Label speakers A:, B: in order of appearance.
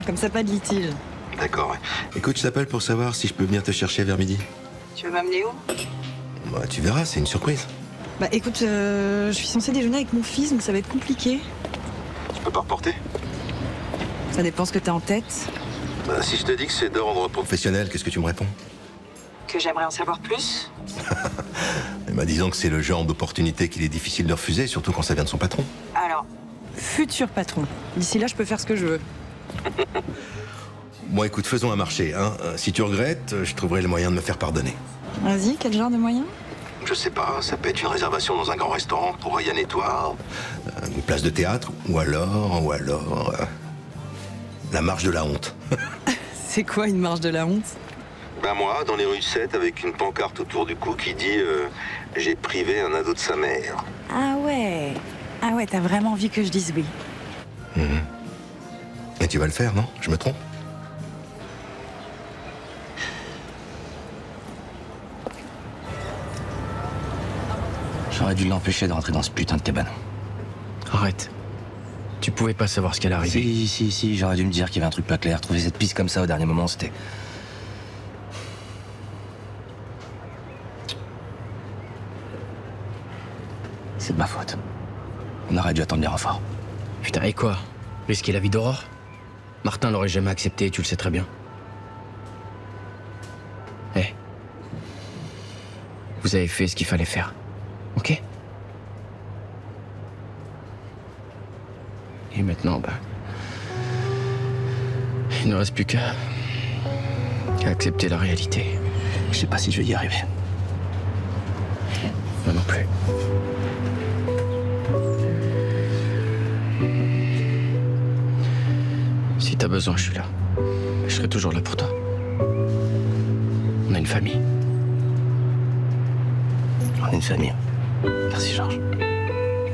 A: Comme ça, pas de litige.
B: D'accord, ouais. Écoute, je t'appelle pour savoir si je peux venir te chercher vers midi.
A: Tu veux m'amener où?
B: Bah, tu verras, c'est une surprise.
A: Bah écoute, je suis censée déjeuner avec mon fils, donc ça va être compliqué.
B: Tu peux pas reporter?
A: Ça dépend ce que t'as en tête.
B: Bah, si je te dis que c'est d'ordre professionnel, qu'est-ce que tu me réponds?
A: Que j'aimerais en savoir plus.
B: Bah, disons que c'est le genre d'opportunité qu'il est difficile de refuser, surtout quand ça vient de son patron.
A: Alors, futur patron. D'ici là, je peux faire ce que je veux.
B: Bon, écoute, faisons un marché, hein. Si tu regrettes, je trouverai le moyen de me faire pardonner.
A: Vas-y, quel genre de moyen?
B: Je sais pas, ça peut être une réservation dans un grand restaurant pour Ryan et toi, une place de théâtre, ou alors, la marche de la honte.
A: C'est quoi une marche de la honte?
B: Ben moi, dans les rues 7, avec une pancarte autour du cou qui dit « J'ai privé un ado de sa mère ».
A: Ah ouais, t'as vraiment envie que je dise oui.
B: Et tu vas le faire, non? Je me trompe?
C: J'aurais dû l'empêcher de rentrer dans ce putain de cabane.
D: Arrête. Tu pouvais pas savoir ce qu'elle arrivait.
C: Si, j'aurais dû me dire qu'il y avait un truc pas clair. Trouver cette piste comme ça au dernier moment, c'était... C'est de ma faute. On aurait dû attendre les renforts.
D: Putain, et quoi? Risquer la vie d'Aurore? Martin l'aurait jamais accepté, tu le sais très bien. Eh. Vous avez fait ce qu'il fallait faire. Ok? Et maintenant, bah... il ne reste plus qu'à accepter la réalité.
C: Je sais pas si je vais y arriver.
D: Moi non plus. Si t'as besoin, je suis là. Je serai toujours là pour toi. On a une famille.
C: On est une famille. Merci, Georges.